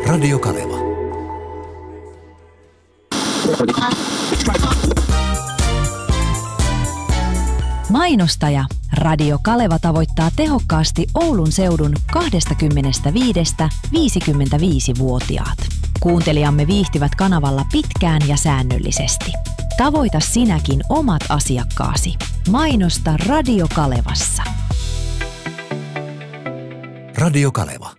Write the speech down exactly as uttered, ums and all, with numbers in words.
Radio Kaleva. Mainostaja Radio Kaleva tavoittaa tehokkaasti Oulun seudun kaksikymmentäviisi viisikymmentäviisi-vuotiaat. Kuuntelijamme viihtyvät kanavalla pitkään ja säännöllisesti. Tavoita sinäkin omat asiakkaasi. Mainosta Radio Kalevassa. Radio Kaleva.